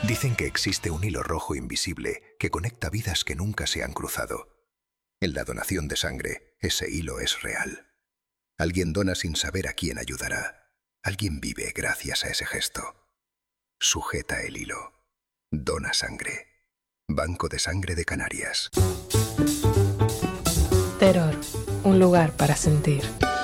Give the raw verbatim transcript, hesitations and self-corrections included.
Dicen que existe un hilo rojo invisible que conecta vidas que nunca se han cruzado. En la donación de sangre, ese hilo es real. Alguien dona sin saber a quién ayudará. Alguien vive gracias a ese gesto. Sujeta el hilo. Dona sangre. Banco de Sangre de Canarias. Terror, un lugar para sentir.